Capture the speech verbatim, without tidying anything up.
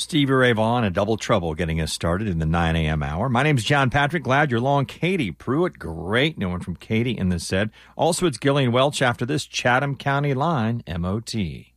Stevie Ray Vaughan and Double Trouble getting us started in the nine a.m. hour. My name's John Patrick. Glad you're along. Katie Pruitt, great new one from Katie in the set. Also, it's Gillian Welch after this Chatham County Line, M O T.